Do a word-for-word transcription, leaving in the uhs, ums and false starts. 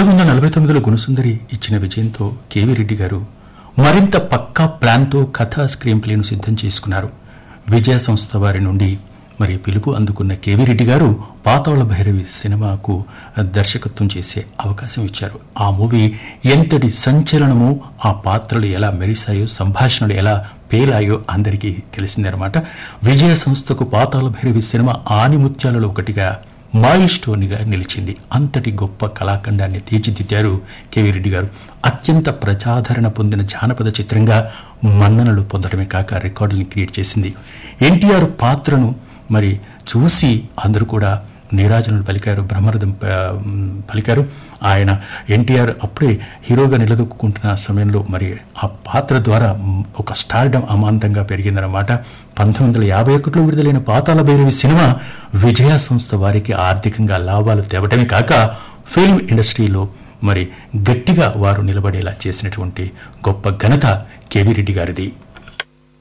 పంతొమ్మిది వందల నలభై తొమ్మిదిలో గుణసుందరి ఇచ్చిన విజయంతో కేవీ రెడ్డి గారు మరింత పక్కా ప్లాన్తో కథా స్క్రీన్ ప్లేను సిద్ధం చేసుకున్నారు. విజయ సంస్థ వారి నుండి మరి పిలుపు అందుకున్న కేవీ రెడ్డి గారు పాతాళ భైరవి సినిమాకు దర్శకత్వం చేసే అవకాశం ఇచ్చారు. ఆ మూవీ ఎంతటి సంచలనమో, ఆ పాత్రలు ఎలా మెరిశాయో, సంభాషణలు ఎలా పేలాయో అందరికీ తెలిసిందనమాట. విజయ సంస్థకు పాతాళ భైరవి సినిమా ఆనిముత్యాలలో ఒకటిగా మైల్ స్టోన్గా నిలిచింది. అంతటి గొప్ప కళాఖండాన్ని తీర్చిదిద్దారు కేవీ రెడ్డి గారు. అత్యంత ప్రజాదరణ పొందిన జానపద చిత్రంగా మన్ననలు పొందడమే కాక రికార్డుల్ని క్రియేట్ చేసింది. ఎన్టీఆర్ పాత్రను మరి చూసి అందరూ కూడా నీరాజనలు పలికారు, బ్రహ్మరథం పలికారు. ఆయన ఎన్టీఆర్ అప్పుడే హీరోగా నిలదొక్కుంటున్న సమయంలో మరి ఆ పాత్ర ద్వారా ఒక స్టార్డమ్ అమాంతంగా పెరిగిందన్నమాట. పంతొమ్మిది వందల యాభై ఒకటిలో విడుదలైన పాతాళ భైరవి సినిమా విజయ సంస్థ వారికి ఆర్థికంగా లాభాలు తేవటమే కాక ఫిల్మ్ ఇండస్ట్రీలో మరి గట్టిగా వారు నిలబడేలా చేసినటువంటి గొప్ప ఘనత కేవీ రెడ్డి గారిది.